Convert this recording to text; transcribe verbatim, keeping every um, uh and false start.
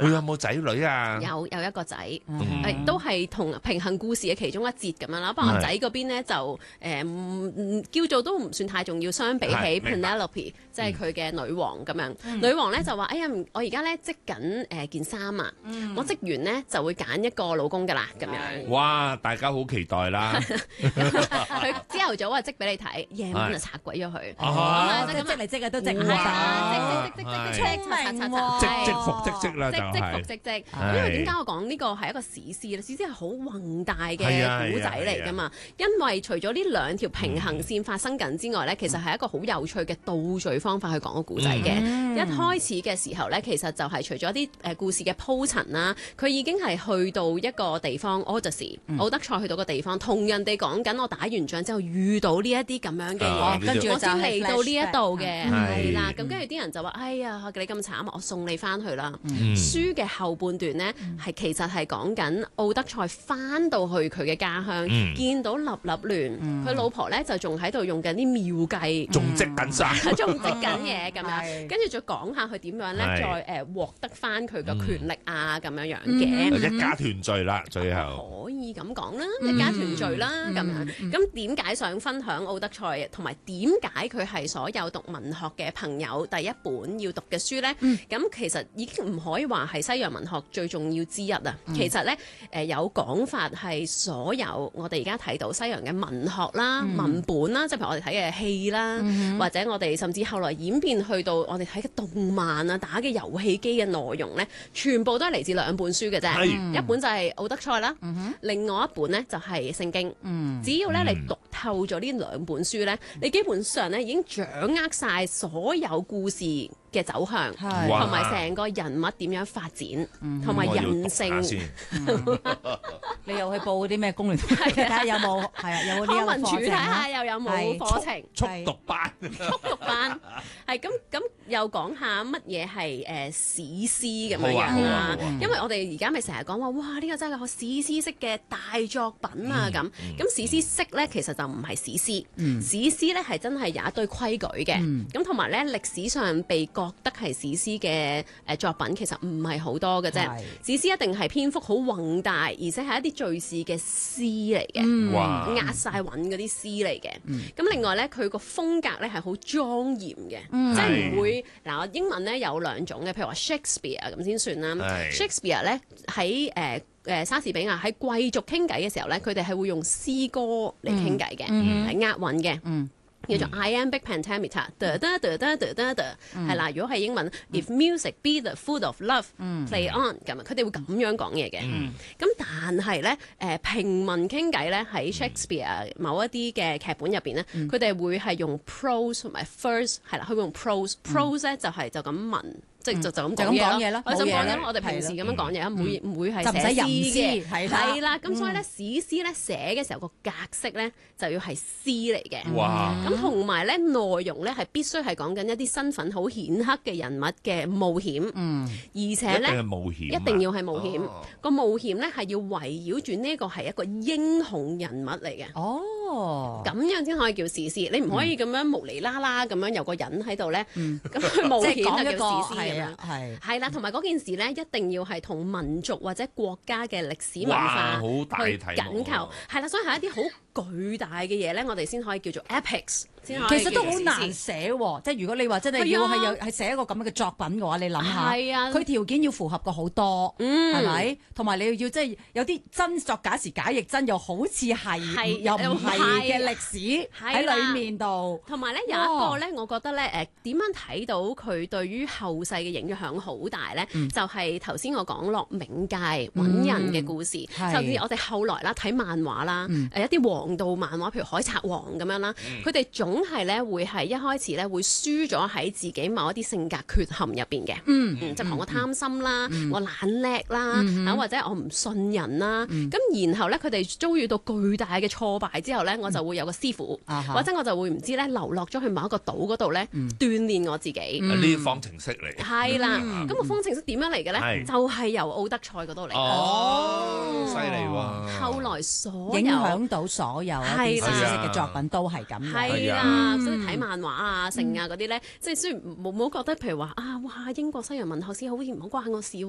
佢有冇仔女啊？ 有有一個仔， 嗯誒都係同平衡故事嘅其中一節咁樣啦。不過我仔嗰邊咧就誒唔叫做都唔算太重要，相比起 Penelope 即係佢嘅女王咁樣。女王咧就話：哎呀，我而家咧織緊誒件衫啊，我織完咧就會揀一個老公㗎啦咁樣。 哇！大家好期待啦！ 佢朝頭早啊織俾你睇，夜晚就拆鬼咗佢。 哦，即係織嚟織去都織唔晒， 織織織織織織拆拆拆拆， 織織復織織啦，就係織復織織。因為點解我講呢個係一個史詩咧？史詩係好宏大嘅古仔嚟㗎嘛。因為除咗呢兩條平衡線發生緊之外咧，其實係一個好有趣嘅倒敘方法去講個古仔嘅。一開始嘅時候咧，其實就係除咗啲誒故事嘅鋪陳啦，佢已經係去到一個地方 Odyssey 奧德賽去到個地方，同人哋講緊我打完仗之後遇到呢一啲咁樣嘅嘢，跟住我先嚟到呢一度嘅，係啦。咁跟住啲人就話：哎呀，你咁慘，我送你翻去啦。書嘅後半段呢，係其實係講緊奧德賽翻到去佢嘅家鄉，見到立立亂，佢老婆咧就仲喺度用緊啲妙計， 仲織緊衫， 仲織緊嘢咁樣，跟住再講下佢點樣咧，再誒獲得翻佢嘅權力啊咁樣樣嘅， 一家團聚啦，最後可以咁講啦，一家團聚啦咁樣。咁點解想分享奧德賽，同埋點解佢係所有讀文學嘅朋友第一本要讀嘅書咧？咁其實已經唔可以話係西洋文學最重要之一啊。其實咧誒有講法係所有我哋而家睇到西洋嘅文學啦、文本啦，即係譬如我哋睇嘅戲啦，或者我哋甚至後來演變去到我哋睇嘅動漫啊、打嘅遊戲機嘅內容咧，全部都係嚟自兩本書嘅啫。一本就係奧德賽啦，另外一本咧就係聖經。只要咧你讀透咗呢兩本書咧，你基本上咧已經掌握晒所有故事嘅走向，同埋成個人物點樣發展，同埋人性。 你又去報啲咩攻略？睇下有冇係啊？有冇呢個課程？ 睇下又有冇課程？ 速讀班， 速讀班係咁咁，又講下乜嘢係誒史詩咁樣樣啦。因為我哋而家咪成日講話，哇！呢個真係個史詩式嘅大作品啊咁。咁史詩式咧，其實就唔係史詩。史詩咧係真係有一堆規矩嘅。咁同埋咧，歷史上被覺得係史詩嘅誒作品，其實唔係好多嘅啫。史詩一定係篇幅好宏大，而且係一啲敘事嘅詩嚟嘅，壓晒韻嗰啲詩嚟嘅。咁另外咧，佢個風格咧係好莊嚴嘅，即係唔會嗱。英文咧有兩種嘅，譬如話 Shakespeare 咁先算啦。Shakespeare 咧喺誒誒莎士比亞喺貴族傾偈嘅時候咧，佢哋係會用詩歌嚟傾偈嘅，係押韻嘅。叫做 iambic pentameter，得得得得得得得，係啦。如果係英文 ，if music be the food of love，play on 咁啊，佢哋會咁樣講嘢嘅。咁但係咧，誒平民傾偈咧喺 Shakespeare 某一啲嘅劇本入邊咧，佢哋會係用 prose 同埋 verse，係啦，佢會用 prose，prose 咧就係就咁文。即係就就咁講嘢咯，我就講緊我哋平時咁樣講嘢，唔會唔會係寫詩嘅，係啦。咁所以咧，史詩咧寫嘅時候個格式咧就要係詩嚟嘅。哇！咁同埋咧內容咧係必須係講緊一啲身份好顯赫嘅人物嘅冒險，嗯，而且咧一定要係冒險。個冒險咧係要圍繞住呢個係一個英雄人物嚟嘅。哦，咁樣先可以叫史詩。你唔可以咁樣無厘啦啦咁樣有個人喺度咧，咁佢冒險就叫史詩。係係啦，同埋嗰件事咧，一定要係同民族或者國家嘅歷史文化去緊扣，係啦，所以係一啲好巨大嘅嘢咧，我哋先可以叫做 epics。其實都好難寫喎，即係如果你話真係要係有係寫一個咁樣嘅作品嘅話，你諗下，佢條件要符合過好多，係咪？同埋你要即係有啲真作假時假亦真，又好似係又唔係嘅歷史喺裡面度。 同埋咧有一個咧，我覺得咧誒點樣睇到佢對於後世嘅影響好大咧，就係頭先我講落冥界揾人嘅故事，甚至我哋後來啦睇漫畫啦，誒一啲王道漫畫，譬如海賊王咁樣啦，佢哋總係咧會係一開始咧會輸咗喺自己某一啲性格缺陷入邊嘅，嗯，即係講我貪心啦，我懶叻啦，啊或者我唔信人啦，咁然後咧佢哋遭遇到巨大嘅挫敗之後咧，我就會有個師傅，或者我就會唔知咧流落咗去某一個島嗰度咧鍛鍊我自己。 呢啲方程式嚟。 係啦，咁個方程式點樣嚟嘅咧？就係由奧德賽嗰度嚟。 哦，犀利喎！ 後來所有影響到所有一啲史詩嘅作品都係咁。 係啦，所以睇漫畫啊、成啊嗰啲咧，即係雖然冇冇覺得，譬如話啊，哇，英國西洋文學史好似唔好關我事。